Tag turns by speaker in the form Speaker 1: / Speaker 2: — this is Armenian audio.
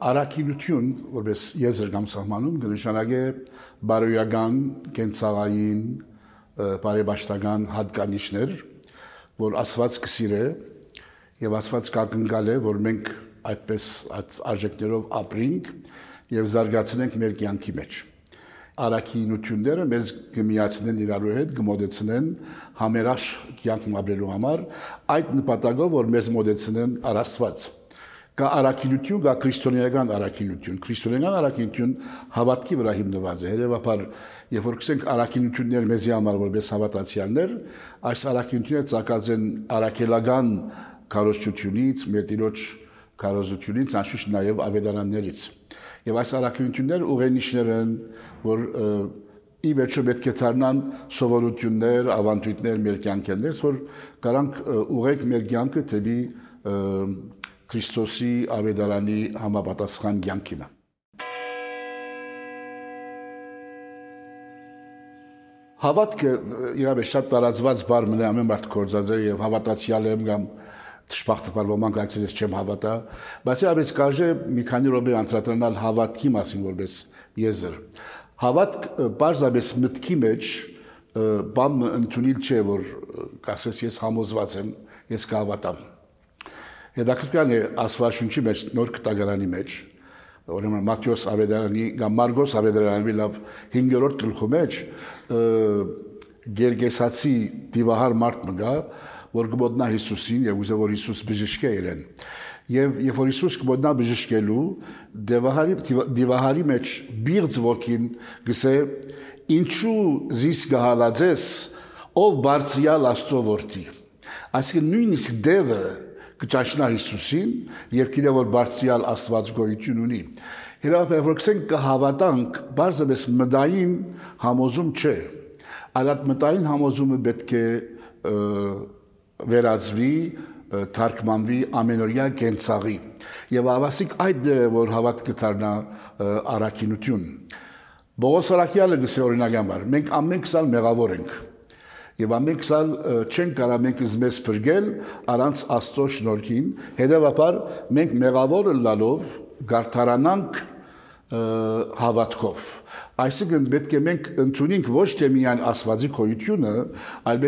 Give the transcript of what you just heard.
Speaker 1: Առաքինություն, որպես եզր կամ սահմանում, կնշանակե բարոյական, կենցաղային, բարեբաշխական հատկանիշներ, որ Աստված կսիրե եւ Աստված կակնկալ է, որ մենք այդպես այդ արժեքներով ապրենք եւ զարգացնենք մեր կյանքի մեջ։ Առաքինությունները մեզ կմիացնեն իրարու հետ, կմոտեցնեն համերաշխ կյանք ապրելու համար, այդ նպատակով, որ մեզ մոտեցնեն առ Աստված։ Կա առաքինություն, կա քրիստոնեական առաքինություն։ Քրիստոնեական առաքինություն հավատքի վրա հիմնված է։ Հետևաբար, երբ որ կսենք առաքինություններ մեզի համար որպես հավատացյալներ, այս առաքինությունները ծագած են առաքելական քարոզությունից, մեր Տիրոջ քարոզությունից, անշուշտ նաև ավետարաններից։ Եվ այս առաքինությունները ուղենիշներ են, որ ի վերջո պետք է դառնան սովորություններ, ավանդույթներ մեր կյանքերից, որ կարանք ուղղենք մեր կյանքը դեպի Քրիստոսի ավետարանի համապատասխան կյանքին։ Հավատքը իրավաբար շատ տարածված բառ մնա ամեն մարդ գործած է եւ հավատացյալ եմ կամ դժբախտաբար ոմանք այցելես չեմ հավատա, բայց իրավաբար կարժե մի քանի րոպե անդրադառնալ հավատքի մասին որպես եզր։ Հավատք բարձրապես մտքի մեջ բան ընդունել չէ, որ ասես ես համոզված եմ, ես կհավատամ։ Հետաքրքրական է Աստվածաշունչի մեջ նոր կտակարանի մեջ, ուրեմն Մատթեոս ավետարանի կամ Մարգոս ավետարանի լավ 5-րդ գլխի մեջ Գերգեսացի դիվահար մարդ մգա, որ կմոտնա Հիսուսին եւ ուզե որ Հիսուս բժշկե իրեն։ Եվ երբ որ Հիսուս կմոտնա բժշկելու, դիվահարի մեջ բիղձ ոգին գսե ինչու զիս գահալածես ով բարձրյալ Աստծո որդի։ Այսինքն նույնիսկ դևը կճաշնա Հիսուսին եւ գիտե որ բարձրյալ Աստված գոյություն ունի։ Հետո որ կսենք կհավատանք, բարձրապես մտային համոզում չէ։ Այդ մտային համոզումը պետք է վերածվի, թարգմանվի ամենօրյա կենցաղի։ Եվ ավասիկ այդ որ հավատքը դառնա առաքինություն։ Պողոս առաքյալը գսե օրինակ մենք ամեն քսալ մեղավոր ենք։ Եվ ամեն քսալ չենք կարող մենք մեզ բրգել առանց Աստծո շնորհքին, հետևաբար մենք մեղավոր լալով գարթարանանք հավատքով։ Այսինքն պետք է մենք ընդունենք ոչ թե միայն Աստվածի գոյությունը, այլ